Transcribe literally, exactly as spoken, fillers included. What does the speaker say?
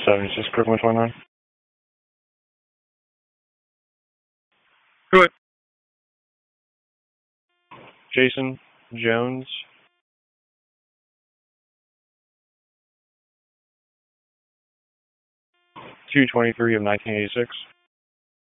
seventy-six, Crook one twenty-nine. Go ahead. Jason Jones. two twenty-three of nineteen eighty-six.